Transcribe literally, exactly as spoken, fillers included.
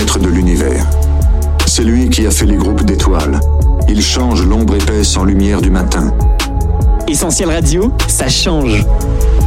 maître de l'univers. C'est lui qui a fait les groupes d'étoiles. Il change l'ombre épaisse en lumière du matin. Essentiel Radio, ça change.